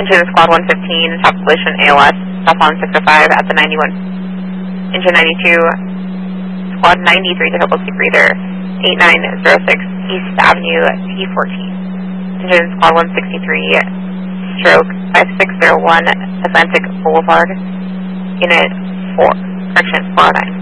Engine Squad 115, top collision ALS, southbound 605 at the 91. Engine 92, Squad 93 to Hopeless Breather, 8906 East Avenue T14. Engine Squad 163, stroke 5601 Atlantic Boulevard, Unit 4, correction 409.